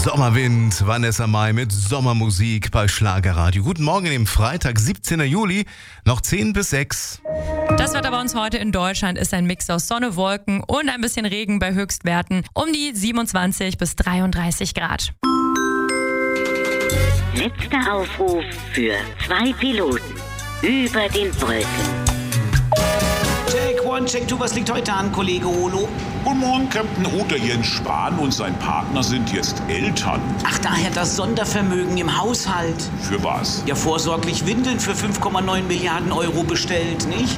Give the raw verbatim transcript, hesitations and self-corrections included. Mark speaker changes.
Speaker 1: Sommerwind, Vanessa Mai mit Sommermusik bei Schlagerradio. Guten Morgen, im Freitag, siebzehnten Juli, noch zehn bis sechs.
Speaker 2: Das Wetter bei uns heute in Deutschland ist ein Mix aus Sonne, Wolken und ein bisschen Regen bei Höchstwerten um die siebenundzwanzig bis dreiunddreißig Grad.
Speaker 3: Letzter Aufruf für zwei Piloten über den Wolken.
Speaker 4: Check one, check two, was liegt heute an, Kollege Holo?
Speaker 5: Guten Morgen, Captain Oter. Jens Spahn und sein Partner sind jetzt Eltern.
Speaker 4: Ach, daher das Sondervermögen im Haushalt.
Speaker 5: Für was?
Speaker 4: Ja, vorsorglich Windeln für fünf Komma neun Milliarden Euro bestellt, nicht?